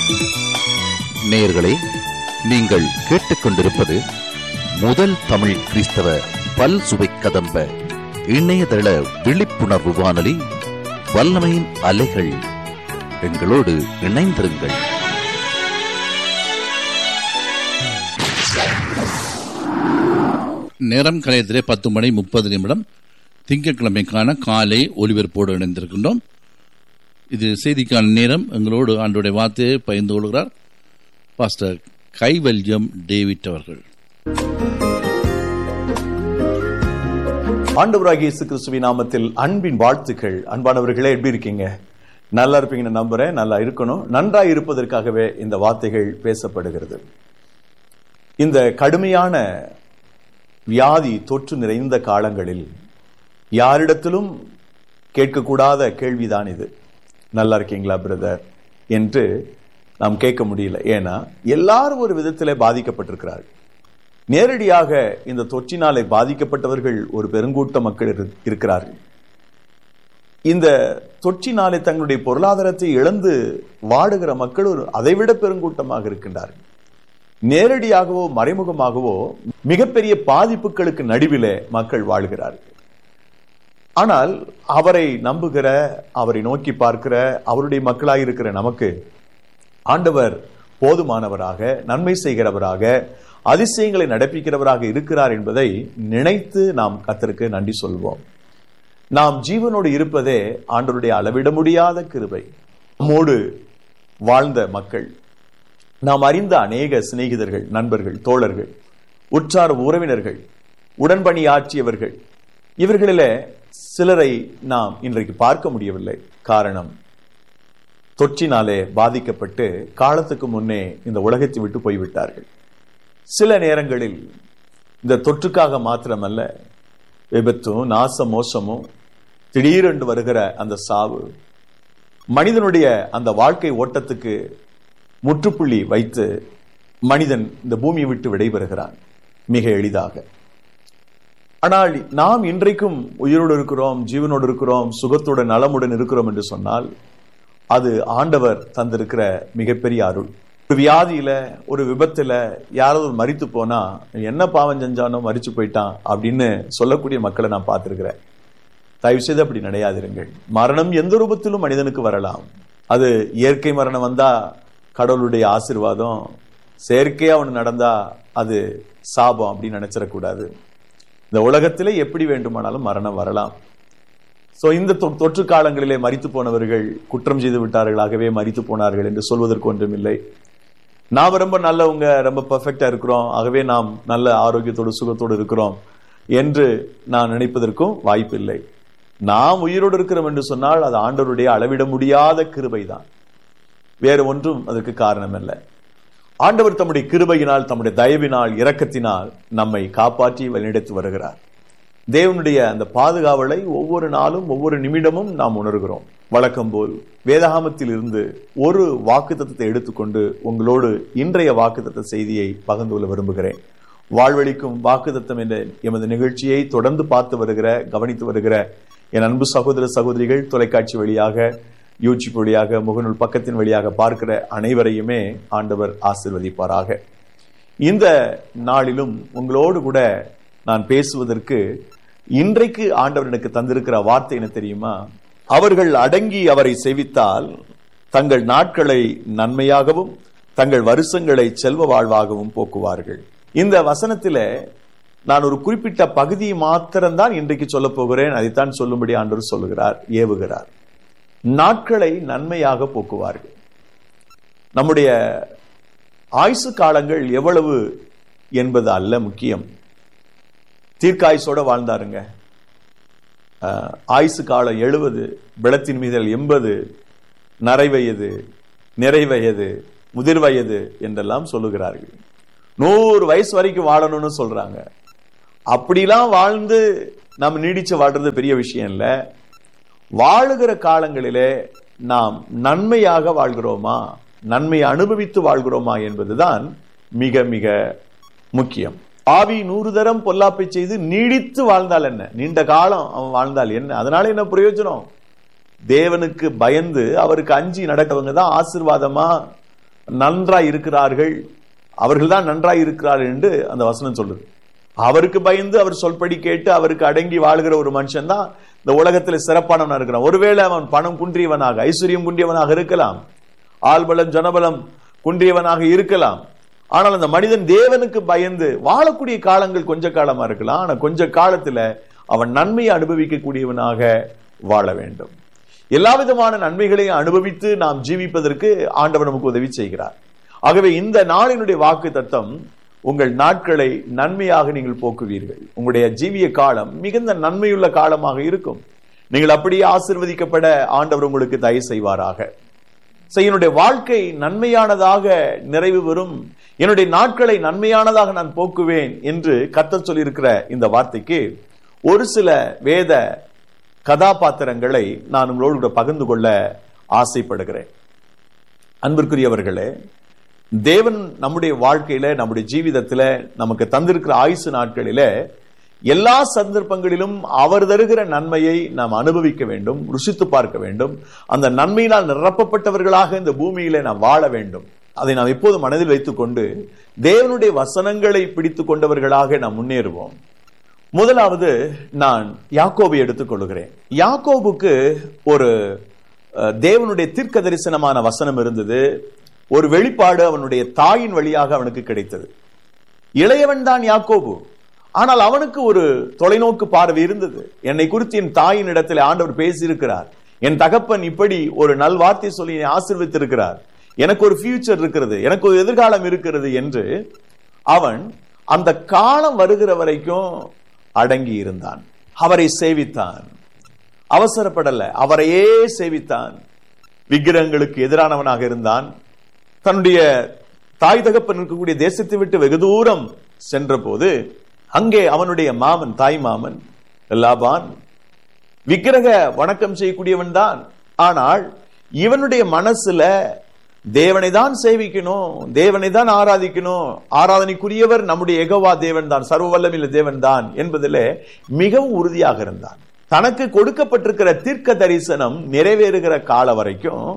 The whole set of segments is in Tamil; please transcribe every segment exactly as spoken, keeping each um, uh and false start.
நேயர்களே, நீங்கள் கேட்டுக்கொண்டிருப்பது முதல் தமிழ் கிறிஸ்தவ பல் சுவை கதம்ப இணையதள விழிப்புணர்வு வானொலி வல்லமையின் அலைகள். எங்களோடு இணைந்திருங்கள். நேரம் கலையத்திலே பத்து மணி முப்பது நிமிடம் திங்கட்கிழமைக்கான காலை ஒலிபரப்போடு இணைந்திருக்கின்றோம். இது செய்திக்கான நேரம். எங்களோடு ஆண்டோடைய வார்த்தையை பகிர்ந்து கொள்கிறார் பாஸ்டர் கைவல்யம் டேவிட் அவர்கள். ஆண்டவராகிய இயேசு கிறிஸ்துவின் நாமத்தில் அன்பின் வாழ்த்துக்கள். அன்பானவர்களே, எப்படி இருக்கீங்க? நல்லா இருப்பீங்கன்னு நம்புறேன். நல்லா இருக்கணும். நன்றாய் இருப்பதற்காகவே இந்த வார்த்தைகள் பேசப்படுகிறது. இந்த கடுமையான வியாதி தொற்று நிறைந்த காலங்களில் யாரிடத்திலும் கேட்கக்கூடாத கேள்விதான் இது. நல்லா இருக்கீங்களா பிரதர் என்று நாம் கேட்க முடியல. ஏன்னா எல்லாரும் ஒரு விதத்திலே பாதிக்கப்பட்டிருக்கிறார்கள். நேரடியாக இந்த தொற்றினாலே பாதிக்கப்பட்டவர்கள் ஒரு பெருங்கூட்ட மக்கள் இருக்கிறார்கள். இந்த தொற்றினாலே தங்களுடைய பொருளாதாரத்தை இழந்து வாடுகிற மக்கள் ஒரு அதைவிட பெருங்கூட்டமாக இருக்கின்றார்கள். நேரடியாகவோ மறைமுகமாகவோ மிகப்பெரிய பாதிப்புகளுக்கு நடுவிலே மக்கள் வாழ்கிறார்கள். ஆனால் அவரை நம்புகிற, அவரை நோக்கி பார்க்கிற, அவருடைய மக்களாக இருக்கிற நமக்கு ஆண்டவர் போதுமானவராக, நன்மை செய்கிறவராக, அதிசயங்களை நடப்பிக்கிறவராக இருக்கிறார் என்பதை நினைத்து நாம் கர்த்தருக்கு நன்றி சொல்வோம். நாம் ஜீவனோடு இருப்பதே ஆண்டவருடைய அளவிட முடியாத கிருபை. நம்மோடு வாழ்ந்த மக்கள், நாம் அறிந்த அநேக சிநேகிதர்கள், நண்பர்கள், தோழர்கள், உற்றார் உறவினர்கள், உடன்பணியாற்றியவர்கள், இவர்களிலே சிலரை நாம் இன்றைக்கு பார்க்க முடியவில்லை. காரணம், தொற்றினாலே பாதிக்கப்பட்டு காலத்துக்கு முன்னே இந்த உலகத்தை விட்டு போய்விட்டார்கள். சில நேரங்களில் இந்த தொற்றுக்காக மாத்திரமல்ல, விபத்தும் நாச மோசமும் திடீரென்று வருகிற அந்த சாவு மனிதனுடைய அந்த வாழ்க்கை ஓட்டத்துக்கு முற்றுப்புள்ளி வைத்து மனிதன் இந்த பூமியை விட்டு விடைபெறுகிறான் மிக எளிதாக. ஆனால் நாம் இன்றைக்கும் உயிரோடு இருக்கிறோம், ஜீவனோடு இருக்கிறோம், சுகத்துடன் நலமுடன் இருக்கிறோம் என்று சொன்னால் அது ஆண்டவர் தந்திருக்கிற மிகப்பெரிய அருள். ஒரு வியாதியில, ஒரு விபத்துல யாராவது மரித்து போனா என்ன பாவம் செஞ்சானோ மரிச்சு போயிட்டான் அப்படின்னு சொல்லக்கூடிய மக்களை நான் பார்த்திருக்கிறேன். தயவு செய்து அப்படி நினையாதிருங்கள். மரணம் எந்த ரூபத்திலும் மனிதனுக்கு வரலாம். அது இயற்கை மரணம் வந்தா கடவுளுடைய ஆசீர்வாதம், செயற்கையா ஒன்று நடந்தா அது சாபம் அப்படின்னு நினைச்சிடக்கூடாது. இந்த உலகத்திலே எப்படி வேண்டுமானாலும் மரணம் வரலாம். சோ இந்த தொற்று காலங்களிலே மரித்து போனவர்கள் குற்றம் செய்து விட்டார்களாகவே மரித்து போனார்கள் என்று சொல்வதற்கு ஒன்றும் இல்லை. நாம் ரொம்ப நல்லவங்க, ரொம்ப பெர்ஃபெக்டா இருக்கிறோம், ஆகவே நாம் நல்ல ஆரோக்கியத்தோடு சுகத்தோடு இருக்கிறோம் என்று நான் நினைப்பதற்கும் வாய்ப்பில்லை. நாம் உயிரோடு இருக்கிறோம் என்று சொன்னால் அது ஆண்டவருடைய அளவிட முடியாத கிருபைதான், வேறு ஒன்றும் அதற்கு காரணம் அல்ல. ஆண்டவர் தம்முடைய கிருபையினால், தம்முடைய தயவினால், இரக்கத்தினால் நம்மை காப்பாற்றி வழிநடத்தி வருகிறார். தேவனுடைய அந்த பாதுகாவலை ஒவ்வொரு நாளும் ஒவ்வொரு நிமிடமும் நாம் உணர்கிறோம். வழக்கம் போல் வேதாகமத்தில் இருந்து ஒரு வாக்குத்தத்தத்தை எடுத்துக்கொண்டு உங்களோடு இன்றைய வாக்குத்தத்த செய்தியை பகிர்ந்து கொள்ள விரும்புகிறேன். வாழ்வழிக்கும் வாக்குத்தத்தம் என்ற எமது நிகழ்ச்சியை தொடர்ந்து பார்த்து வருகிற, கவனித்து வருகிற என் அன்பு சகோதர சகோதரிகள், தொலைக்காட்சி வழியாக, யூடியூப் வழியாக, முகநூல் பக்கத்தின் வழியாக பார்க்கிற அனைவரையுமே ஆண்டவர் ஆசீர்வதிப்பாராக. இந்த நாளிலும் உங்களோடு கூட நான் பேசுவதற்கு இன்றைக்கு ஆண்டவர் எனக்கு தந்திருக்கிற வார்த்தை என்ன தெரியுமா? அவர்கள் அடங்கி அவரை சேவித்தால் தங்கள் நாட்களை நன்மையாகவும் தங்கள் வருஷங்களை செல்வ வாழ்வாகவும் போக்குவார்கள். இந்த வசனத்தில நான் ஒரு குறிப்பிட்ட பகுதியை மாத்திரம்தான் இன்றைக்கு சொல்ல போகிறேன். அதைத்தான் சொல்லும்படி ஆண்டவர் சொல்லுகிறார், ஏவுகிறார். நாட்களை நன்மையாக போக்குவார்கள். நம்முடைய ஆயுசு காலங்கள் எவ்வளவு என்பது அல்ல முக்கியம். தீர்க்காயுசோட வாழ்ந்தாருங்க. ஆயுசு காலம் எழுபது, பிளத்தின் மீதல் எண்பது, நரைவயது, நிறைவயது, முதிர் வயது என்றெல்லாம் சொல்லுகிறார்கள். நூறு வயசு வரைக்கும் வாழணும்னு சொல்றாங்க. அப்படிலாம் வாழ்ந்து நம்ம நீடிச்சு வாழ்றது பெரிய விஷயம் இல்ல. வாழுகிற காலங்களிலே நாம் நன்மையாக வாழ்கிறோமா, நன்மை அனுபவித்து வாழ்கிறோமா என்பதுதான் மிக மிக முக்கியம். ஆவி நூறு தரம் பொல்லாப்பை செய்து நீடித்து வாழ்ந்தால் என்ன, நீண்ட காலம் அவன் வாழ்ந்தால் என்ன, அதனால என்ன பிரயோஜனம்? தேவனுக்கு பயந்து அவருக்கு அஞ்சி நடக்கவங்க தான் ஆசீர்வாதமா நன்றாய் இருக்கிறார்கள், அவர்கள் தான் நன்றாய் இருக்கிறார்கள் என்று அந்த வசனம் சொல்லுது. அவருக்கு பயந்து அவர் சொல்படி கேட்டு அவருக்கு அடங்கி வாழ்கிற ஒரு மனுஷன் தான் இந்த உலகத்தில் சிறப்பானவனா இருக்கிறான். ஒருவேளை அவன் பணம் குன்றியவனாக, ஐஸ்வர்யம் குன்றியவனாக இருக்கலாம், ஆள்பலம் ஜனபலம் குன்றியவனாக இருக்கலாம். ஆனால் அந்த மனிதன் தேவனுக்கு பயந்து வாழக்கூடிய காலங்கள் கொஞ்ச காலமா இருக்கலாம். ஆனா கொஞ்ச காலத்துல அவன் நன்மையை அனுபவிக்கக்கூடியவனாக வாழ வேண்டும். எல்லா விதமான நன்மைகளையும் அனுபவித்து நாம் ஜீவிப்பதற்கு ஆண்டவர் நமக்கு உதவி செய்கிறார். ஆகவே இந்த நாளினுடைய வாக்கு தத்தம், உங்கள் நாட்களை நன்மையாக நீங்கள் போக்குவீர்கள். உங்களுடைய ஜீவிய காலம் மிகுந்த நன்மையுள்ள காலமாக இருக்கும். நீங்கள் அப்படியே ஆசீர்வதிக்கப்பட ஆண்டவர் உங்களுக்கு தயவு செய்வாராக. என்னுடைய வாழ்க்கை நன்மையானதாக நிறைவு பெறும், என்னுடைய நாட்களை நன்மையானதாக நான் போக்குவேன் என்று கர்த்தர் சொல்லியிருக்கிற இந்த வார்த்தைக்கு ஒரு சில வேத கதாபாத்திரங்களை நான் உங்களோடு பகிர்ந்து கொள்ள ஆசைப்படுகிறேன். அன்பிற்குரியவர்களே, தேவன் நம்முடைய வாழ்க்கையில, நம்முடைய ஜீவிதத்தில நமக்கு தந்திருக்கிற ஆயுசு நாட்களில எல்லா சந்தர்ப்பங்களிலும் அவர் தருகிற நன்மையை நாம் அனுபவிக்க வேண்டும், ருசித்து பார்க்க வேண்டும். அந்த நன்மையினால் நிரப்பப்பட்டவர்களாக இந்த பூமியில நாம் வாழ வேண்டும். அதை நாம் எப்போதும் மனதில் வைத்துக் கொண்டு தேவனுடைய வசனங்களை பிடித்துக் கொண்டவர்களாக நாம் முன்னேறுவோம். முதலாவது நான் யாக்கோபை எடுத்துக் கொள்கிறேன். யாக்கோபுக்கு ஒரு தேவனுடைய தீர்க்க தரிசனமான வசனம் இருந்தது. ஒரு வெளிப்பாடு அவனுடைய தாயின் வழியாக அவனுக்கு கிடைத்தது. இளையவன் தான் யாக்கோபு, ஆனால் அவனுக்கு ஒரு தொலைநோக்கு பார்வை இருந்தது. என்னை குறித்து என் தாயின் இடத்துல ஆண்டவர் பேசியிருக்கிறார், என் தகப்பன் இப்படி ஒரு நல் வார்த்தை சொல்லி ஆசீர்வதித்திருக்கிறார், எனக்கு ஒரு ஃபியூச்சர் இருக்கிறது, எனக்கு ஒரு எதிர்காலம் இருக்கிறது என்று அவன் அந்த காலம் வருகிற வரைக்கும் அடங்கி இருந்தான். அவரை சேவித்தான், அவசரப்படல, அவரையே சேவித்தான். விக்கிரகங்களுக்கு எதிரானவனாக இருந்தான். தன்னுடைய தாய் தகப்பன் இருக்கக்கூடிய தேசத்தை விட்டு வெகு தூரம் சென்ற போது அங்கே அவனுடைய மாமன், தாய் மாமன் லாபான் விக்கிரக வணக்கம் செய்யக்கூடியவன் தான். ஆனால் இவனுடைய மனசுல தேவனை தான் சேவிக்கணும், தேவனை தான் ஆராதிக்கணும், ஆராதனைக்குரியவர் நம்முடைய யெகோவா தேவன் தான், சர்வ வல்லமையுள்ள தேவன் தான் என்பதிலே மிகவும் உறுதியாக இருந்தான். தனக்கு கொடுக்கப்பட்டிருக்கிற தீர்க்க தரிசனம் நிறைவேறுகிற கால வரைக்கும்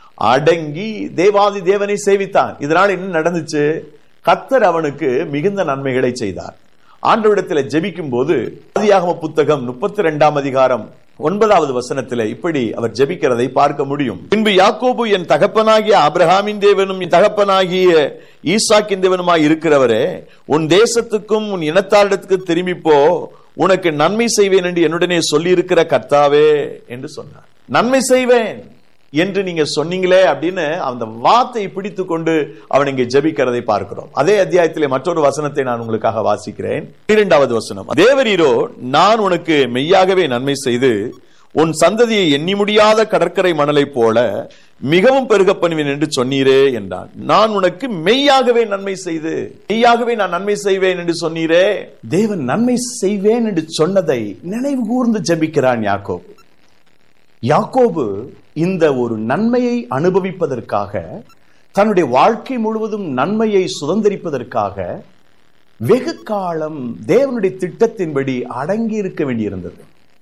அடங்கி தேவாதி தேவனை சேவித்தான். இதனால் என்ன நடந்துச்சு? கர்த்தர் அவனுக்கு மிகுந்த நன்மைகளை செய்தார். ஆண்டவரிடத்தில் ஜெபிக்கும் போது ஆதியாகம புத்தகம் முப்பத்தி இரண்டாம் அதிகாரம் ஒன்பதாவது வசனத்தில் இப்படி அவர் ஜெபிக்கிறதை பார்க்க முடியும். பின்பு யாக்கோபு, என் தகப்பனாகிய ஆபிரகாமின் தேவனும் என் தகப்பனாகிய ஈசாக்கின் தேவனுமாய் இருக்கிறவரே, உன் தேசத்துக்கும் உன் இனத்தாரிடத்துக்கு திரும்பிப்போ, உனக்கு நன்மை செய்வேன் என்று என்னுடனே சொல்லி இருக்கிற கர்த்தாவே என்று சொன்னார். நன்மை செய்வேன் என்று நீங்க சொன்னீங்களே அப்படின்னு அந்த வார்த்தையை பிடித்து கொண்டு அவன் இங்கே ஜெபிக்கிறதை பார்க்கிறோம். அதே அத்தியாயத்திலே மற்றொரு வசனத்தை நான் உங்களுக்காக வாசிக்கிறேன். இரண்டாவது வசனம், தேவரீரோ, நான் உனக்கு மெய்யாகவே நன்மை செய்து உன் சந்ததியை எண்ணி முடியாத கடற்கரை மணலை போல மிகவும் பெருக பண்ணுவேன் என்று சொன்னீரே என்றான். நான் உனக்கு மெய்யாகவே நன்மை செய்து, மெய்யாகவே நான் நன்மை செய்வேன் என்று சொன்னீரே. தேவன் நன்மை செய்வேன் என்று சொன்னதை நினைவு கூர்ந்து ஜெபிக்கிறான் யாக்கோபு. யாக்கோபு இந்த ஒரு நன்மையை அனுபவிப்பதற்காக, தன்னுடைய வாழ்க்கை முழுவதும் நன்மையை சுதந்திரிப்பதற்காக வெகு காலம் தேவனுடைய திட்டத்தின்படி அடங்கி இருக்க வேண்டியிருந்தது.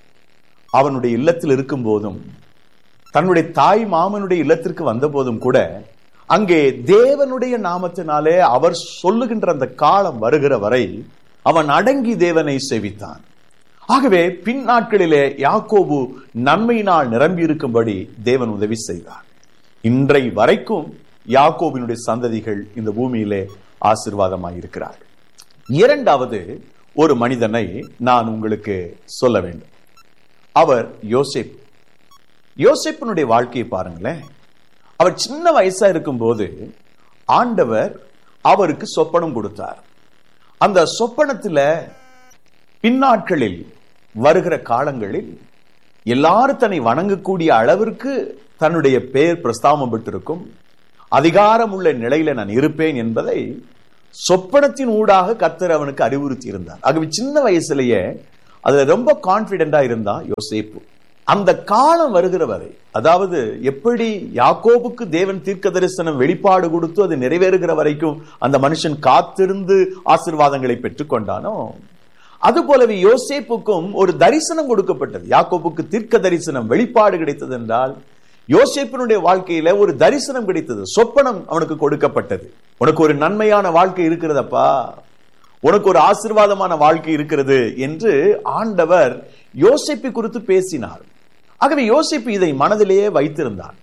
அவனுடைய இல்லத்தில் இருக்கும் போதும், தன்னுடைய தாய் மாமனுடைய இல்லத்திற்கு வந்த போதும் கூட அங்கே தேவனுடைய நாமத்தினாலே அவர் சொல்லுகின்ற அந்த காலம் வருகிற வரை அவன் அடங்கி தேவனை சேவித்தான். ஆகவே பின் நாட்களிலே யாக்கோபு நன்மையினால் நிரம்பி இருக்கும்படி தேவன் உதவி செய்தார். இன்றை வரைக்கும் யாக்கோபினுடைய சந்ததிகள் இந்த பூமியிலே ஆசீர்வாதமாய் இருக்கிறார்கள். இரண்டாவது ஒரு மனிதனை நான் உங்களுக்கு சொல்ல வேண்டும். அவர் யோசேப்பு. யோசேப்பினுடைய வாழ்க்கையை பாருங்களேன். அவர் சின்ன வயசா இருக்கும் போது ஆண்டவர் அவருக்கு சொப்பனம் கொடுத்தார். அந்த சொப்பனத்துல பின்னாட்களில் வருகிற காலங்களில் எல்லாரும் தன்னை வணங்கக்கூடிய அளவிற்கு தன்னுடைய பெயர் பிரஸ்தாபம் பெற்றிருக்கும், அதிகாரம் உள்ள நிலையில நான் இருப்பேன் என்பதை சொப்பனத்தின் ஊடாக கர்த்தர் அவனுக்கு அறிவுறுத்தி இருந்தார். ஆகவே சின்ன வயசுலயே அதுல ரொம்ப கான்பிடென்டா இருந்தா யோசேப்பு. அந்த காலம் வருகிற வரை, அதாவது எப்படி யாக்கோபுக்கு தேவன் தீர்க்க தரிசனம் வெளிப்பாடு கொடுத்து அது நிறைவேறுகிற வரைக்கும் அந்த மனுஷன் காத்திருந்து ஆசீர்வாதங்களை பெற்றுக் கொண்டானோ, அது போலவே யோசேப்புக்கும் ஒரு தரிசனம் கொடுக்கப்பட்டது. யாக்கோபுக்கு தீர்க்க தரிசனம் வெளிப்பாடு கிடைத்தது என்றால் யோசேப்பினுடைய வாழ்க்கையில ஒரு தரிசனம் கிடைத்தது, சொப்பனம் அவனுக்கு கொடுக்கப்பட்டது. உனக்கு ஒரு நன்மையான வாழ்க்கை இருக்கிறதப்பா, உனக்கு ஒரு ஆசீர்வாதமான வாழ்க்கை இருக்கிறது என்று ஆண்டவர் யோசேப்பை குறித்து பேசினார். ஆகவே யோசேப்பு இதை மனதிலேயே வைத்திருந்தான்.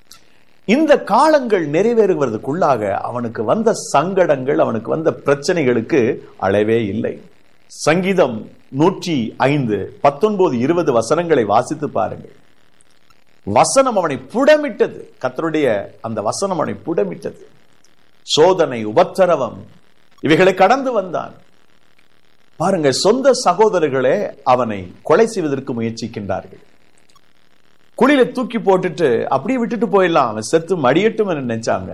இந்த காலங்கள் நிறைவேறுவதற்குள்ளாக அவனுக்கு வந்த சங்கடங்கள், அவனுக்கு வந்த பிரச்சனைகளுக்கு அளவே இல்லை. சங்கீதம் நூற்றி ஐந்து பத்தொன்பது இருபது வசனங்களை வாசித்து பாருங்கள். வசனம் அவனை புடமிட்டது. கர்த்தருடைய அந்த வசனம் அவனை புடமிட்டது. சோதனை, உபத்திரவம் இவைகளை கடந்து வந்தான். பாருங்க, சொந்த சகோதரர்களே அவனை கொலை செய்வதற்கு முயற்சிக்கின்றார்கள். குழியில தூக்கி போட்டுட்டு அப்படியே விட்டுட்டு போயிடலாம், அவன் செத்து மடியட்டும் என்று நினைச்சாங்க.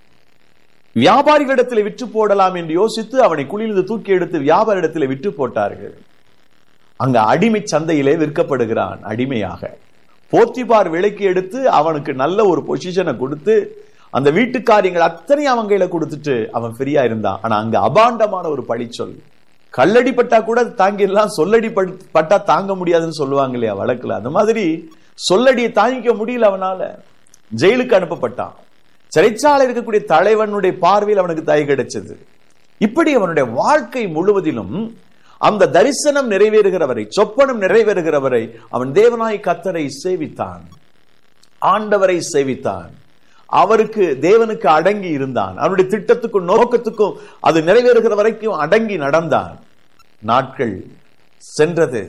வியாபாரிகளிடத்தில் விற்று போடலாம் என்று யோசித்து அவனை குழியிலிருந்து தூக்கி எடுத்து வியாபார இடத்துல விற்று போட்டார்கள். அங்க அடிமை சந்தையிலே விற்கப்படுகிறான் அடிமையாக. போத்திபார் விலைக்கு எடுத்து அவனுக்கு நல்ல ஒரு பொசிஷனை கொடுத்து அந்த வீட்டு காரியங்கள் அத்தனை அவன் கையில கொடுத்துட்டு அவன் ஃப்ரீயா இருந்தான். ஆனா அங்க அபாண்டமான ஒரு பழிச்சொல். கல்லடி பட்டா கூட தாங்கிடலாம், சொல்லடி பட்டா தாங்க முடியாதுன்னு சொல்லுவாங்க இல்லையா வழக்குல, அந்த மாதிரி சொல்லடியை தாங்கிக்க முடியல. அவனால ஜெயிலுக்கு அனுப்பப்பட்டான். சிறைச்சாலை இருக்கக்கூடிய தலைவனுடைய பார்வையில் அவனுக்கு தயை கிடைச்சது. இப்படி அவனுடைய வாழ்க்கை முழுவதிலும் அந்த தரிசனம் நிறைவேறுகிறவரை, சொப்பனம் நிறைவேறுகிறவரை அவன் தேவனாய் கர்த்தரை சேவித்தான், ஆண்டவரை சேவித்தான், அவருக்கு தேவனுக்கு அடங்கி இருந்தான். அவனுடைய திட்டத்துக்கும் நோக்கத்துக்கும் அது நிறைவேறுகிற வரைக்கும் அடங்கி நடந்தான். நாட்கள் சென்றது.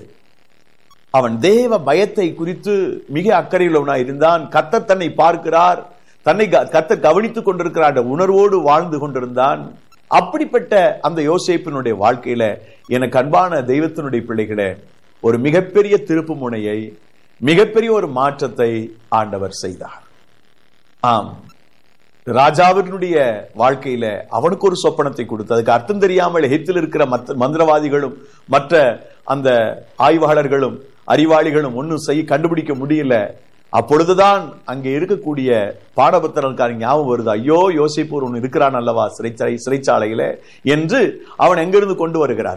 அவன் தேவ பயத்தை குறித்து மிக அக்கறையுள்ளவனாய் இருந்தான். கர்த்தர் தன்னை பார்க்கிறார், தன்னை கர்த்தர் கவனித்துக் கொண்டிருக்கிறார் உணர்வோடு வாழ்ந்து கொண்டிருந்தான். அப்படிப்பட்ட அந்த யோசேப்பினுடைய வாழ்க்கையில எனக்கு அன்பான தெய்வத்தினுடைய பிள்ளைகளே, ஒரு மிகப்பெரிய திருப்பு முனையை, மிகப்பெரிய ஒரு மாற்றத்தை ஆண்டவர் செய்தார். ஆம், ராஜாவினுடைய வாழ்க்கையில அவனுக்கு ஒரு சொப்பனத்தை கொடுத்து, அதுக்கு அர்த்தம் தெரியாமல் எகிப்தில் இருக்கிற மற்ற மந்திரவாதிகளும் மற்ற அந்த ஆய்வாளர்களும் அறிவாளிகளும் ஒன்னும் செய்ய கண்டுபிடிக்க முடியல. அப்பொழுதுதான் அங்கே இருக்கக்கூடிய பாடபத்திரக்காரன் ஞாபகம் வருது, ஐயோ யோசேப்பு ஒன்று இருக்கிறான் அல்லவா சிறைச்சாலை சிறைச்சாலையில என்று அவன் எங்கிருந்து கொண்டு வருகிறார்.